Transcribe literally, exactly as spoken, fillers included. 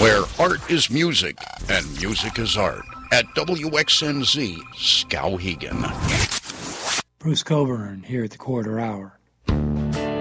where art is music and music is art, at W X N Z Skowhegan. Bruce Coburn here at the Quarter Hour.